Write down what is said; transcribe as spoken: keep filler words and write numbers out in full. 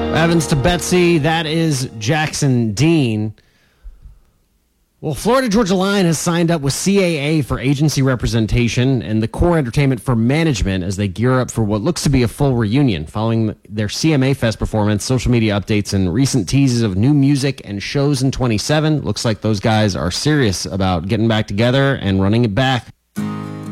Evans to Betsy, that is Jackson Dean. Well, Florida Georgia Line has signed up with C A A for agency representation and the Core Entertainment for management as they gear up for what looks to be a full reunion. Following their C M A Fest performance, social media updates, and recent teases of new music and shows in twenty-seven, looks like those guys are serious about getting back together and running it back.